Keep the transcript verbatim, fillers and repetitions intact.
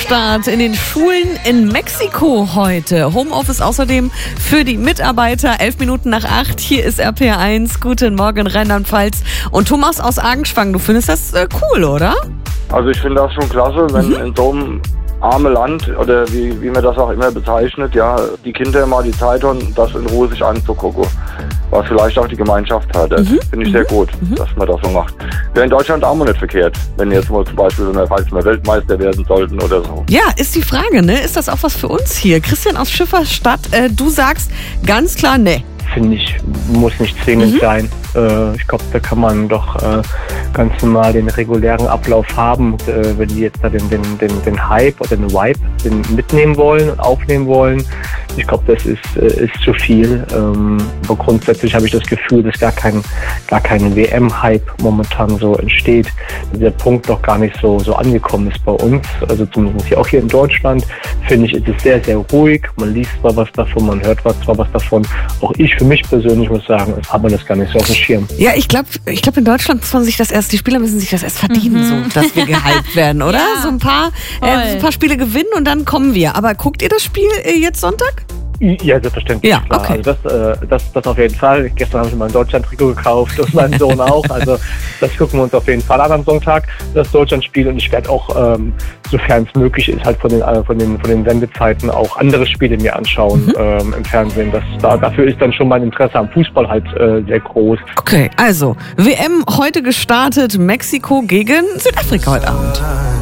Wochenstart in den Schulen in Mexiko heute. Homeoffice außerdem für die Mitarbeiter. Elf Minuten nach acht. Hier ist R P R eins. Guten Morgen, Rheinland-Pfalz. Und Thomas aus Argenschwang, du findest das äh, cool, oder? Also ich finde das schon klasse, wenn Mhm. in so einem armen Land, oder wie, wie man das auch immer bezeichnet, ja, die Kinder mal die Zeit haben, das in Ruhe sich anzugucken. Was vielleicht auch die Gemeinschaft hat. Das Mhm. finde ich sehr gut, Mhm. dass man das so macht. Wäre in Deutschland auch mal nicht verkehrt, wenn jetzt mal zum Beispiel, wenn wir falls mal Weltmeister werden sollten oder so. Ja, ist die Frage, ne? Ist das auch was für uns hier? Christian aus Schifferstadt, äh, du sagst ganz klar, ne. Finde ich, muss nicht zwingend Mhm. sein. Äh, ich glaube, da kann man doch äh, ganz normal den regulären Ablauf haben. Äh, wenn die jetzt da den, den, den, den Hype oder den Vibe den mitnehmen wollen und aufnehmen wollen, ich glaube, das ist, äh, ist zu viel. Ähm, aber grundsätzlich habe ich das Gefühl, dass gar kein, gar kein W M-Hype momentan so entsteht. Der Punkt noch gar nicht so, so angekommen ist bei uns. Also zumindest hier auch hier in Deutschland, finde ich, ist es sehr, sehr ruhig. Man liest zwar was davon, man hört zwar was davon. Auch ich für mich persönlich muss sagen, es hat man das gar nicht so auf dem Schirm. Ja, ich glaube, ich glaub, in Deutschland muss man sich das erst, die Spieler müssen sich das erst verdienen, Mhm. so, dass wir gehypt werden, oder? Ja, so ein paar, äh, voll. so ein paar Spiele gewinnen und dann kommen wir. Aber guckt ihr das Spiel äh, jetzt Sonntag? Ja, selbstverständlich. Ja, klar. okay. Also das, äh, das, das auf jeden Fall. Gestern habe ich mal ein Deutschland-Trikot gekauft und mein Sohn auch. Also das gucken wir uns auf jeden Fall an am Sonntag, das Deutschland-Spiel. Und ich werde auch, ähm, sofern es möglich ist, halt von den, äh, von den, von den Sendezeiten auch andere Spiele mir anschauen Mhm. ähm, im Fernsehen. Das, da, dafür ist dann schon mein Interesse am Fußball halt äh, sehr groß. Okay, also W M heute gestartet, Mexiko gegen Südafrika heute Abend.